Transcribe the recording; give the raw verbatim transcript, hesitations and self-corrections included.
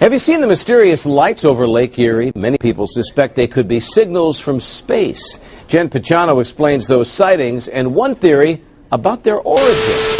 Have you seen the mysterious lights over Lake Erie? Many people suspect they could be signals from space. Jen Pachano explains those sightings and one theory about their origin.